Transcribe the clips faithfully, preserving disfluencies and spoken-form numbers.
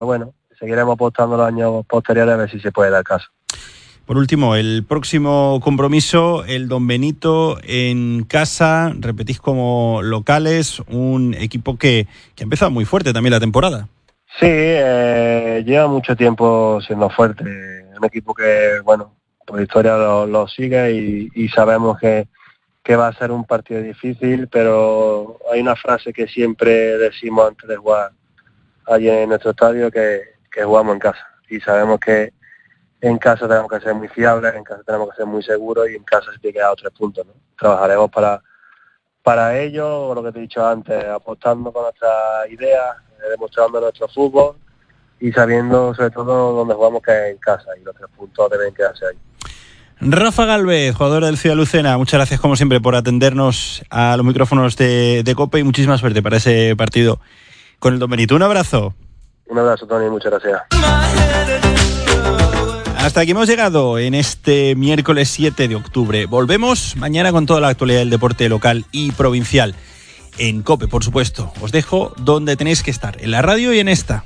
bueno, seguiremos apostando los años posteriores a ver si se puede dar caso. Por último, el próximo compromiso, el Don Benito en casa, repetís como locales, un equipo que, que ha empezado muy fuerte también la temporada. Sí, eh, lleva mucho tiempo siendo fuerte, un equipo que, bueno, por historia lo, lo sigue y, y sabemos que, que va a ser un partido difícil, pero hay una frase que siempre decimos antes de jugar allí en nuestro estadio, que, que jugamos en casa, y sabemos que en casa tenemos que ser muy fiables, en casa tenemos que ser muy seguros y en casa se tiene que dar tres puntos, ¿no? Trabajaremos para, para ello, lo que te he dicho antes, apostando con nuestras ideas, eh, demostrando nuestro fútbol y sabiendo sobre todo dónde jugamos, que es en casa, y los tres puntos deben quedarse ahí. Rafa Gálvez, jugador del Ciudad Lucena, muchas gracias como siempre por atendernos a los micrófonos de, de COPE y muchísima suerte para ese partido con el Don Benito. Un abrazo. Un abrazo, Tony, muchas gracias. Hasta aquí hemos llegado en este miércoles siete de octubre. Volvemos mañana con toda la actualidad del deporte local y provincial. En COPE, por supuesto. Os dejo donde tenéis que estar, en la radio y en esta.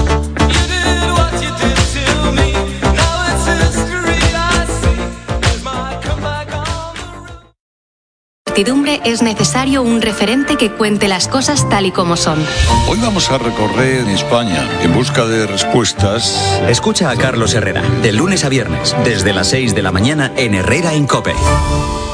Es necesario un referente que cuente las cosas tal y como son. Hoy vamos a recorrer España en busca de respuestas. Escucha a Carlos Herrera, de lunes a viernes, desde las seis de la mañana en Herrera en COPE.